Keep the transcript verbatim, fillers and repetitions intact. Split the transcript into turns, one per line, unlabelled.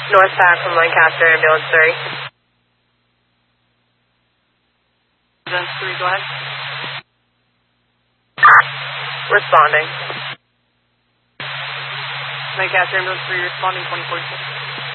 North Pack from Lancaster, ambulance three.
Ambulance three, go ahead.
Responding.
Lancaster, ambulance three, responding twenty forty-six.